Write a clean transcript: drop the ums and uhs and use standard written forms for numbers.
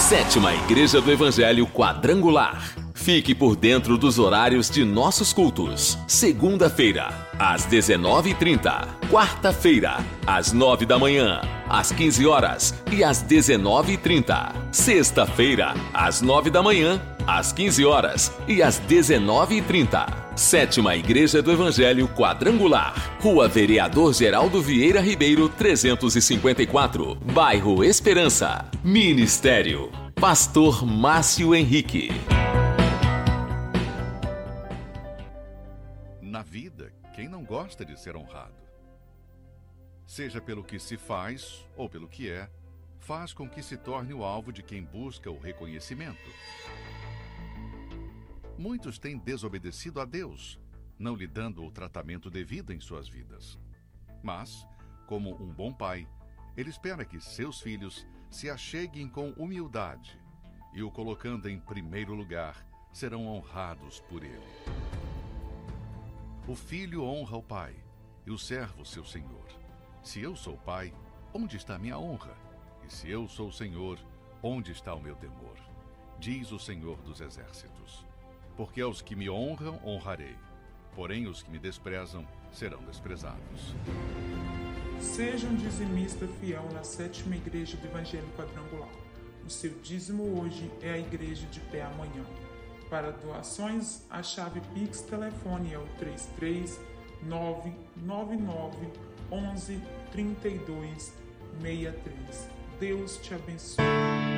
Sétima Igreja do Evangelho Quadrangular. Fique por dentro dos horários de nossos cultos. Segunda-feira, às 19h30. Quarta-feira, às 9 da manhã, às 15 horas e às 19h30. Sexta-feira, às 9 da manhã, às 15 horas e às 19h30. Sétima Igreja do Evangelho Quadrangular. Rua Vereador Geraldo Vieira Ribeiro, 354. Bairro Esperança. Ministério: Pastor Márcio Henrique. Na vida, quem não gosta de ser honrado? Seja pelo que se faz ou pelo que é, faz com que se torne o alvo de quem busca o reconhecimento. Muitos têm desobedecido a Deus, não lhe dando o tratamento devido em suas vidas. Mas, como um bom pai, ele espera que seus filhos se acheguem com humildade e, o colocando em primeiro lugar, serão honrados por ele. O filho honra o pai e o servo seu senhor. Se eu sou pai, onde está minha honra? E se eu sou senhor, onde está o meu temor? Diz o Senhor dos Exércitos. Porque aos que me honram, honrarei. Porém, os que me desprezam serão desprezados. Seja um dizimista fiel na Sétima Igreja do Evangelho Quadrangular. O seu dízimo hoje é a igreja de pé amanhã. Para doações, a chave Pix telefone é o 33999113263. Deus te abençoe.